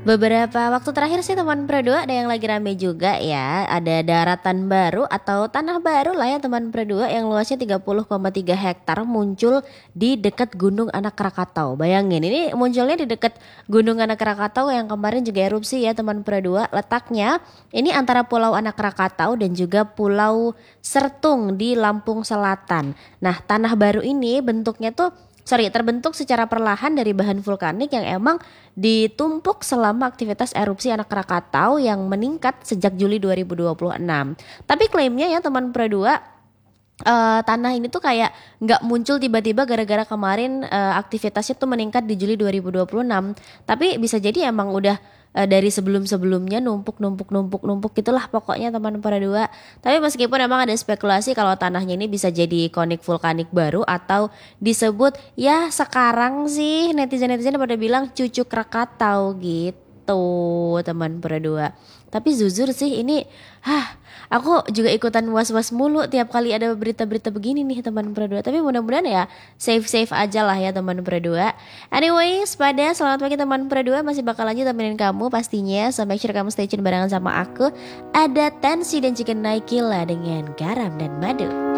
Beberapa waktu terakhir sih teman Pro 2 ada yang lagi rame juga ya. Ada daratan baru atau tanah baru lah ya teman Pro 2 yang luasnya 30,3 hektar muncul di dekat Gunung Anak Krakatau. Bayangin ini munculnya di dekat Gunung Anak Krakatau yang kemarin juga erupsi ya teman Pro 2. Letaknya ini antara Pulau Anak Krakatau dan juga Pulau Sertung di Lampung Selatan. Nah, tanah baru ini terbentuk secara perlahan dari bahan vulkanik yang emang ditumpuk selama aktivitas erupsi Anak Krakatau yang meningkat sejak Juli 2026. Tapi klaimnya ya teman Pro 2, tanah ini tuh kayak nggak muncul tiba-tiba gara-gara kemarin aktivitasnya tuh meningkat di Juli 2026. Tapi bisa jadi emang udah dari sebelum-sebelumnya numpuk gitulah pokoknya teman Pro 2. Tapi meskipun emang ada spekulasi kalau tanahnya ini bisa jadi ikonik vulkanik baru atau disebut ya sekarang sih netizen-netizen pada bilang cucu Krakatau gitu teman Pro 2. Tapi jujur sih ini aku juga ikutan was-was mulu tiap kali ada berita-berita begini nih teman Pro 2. Tapi mudah-mudahan ya safe-safe aja lah ya teman Pro 2. Anyways, selamat pagi teman Pro 2, masih bakal lanjut temenin kamu pastinya. So make sure kamu stay tune barengan sama aku. Ada Tensi dan Chicken Naikila dengan Garam dan Madu.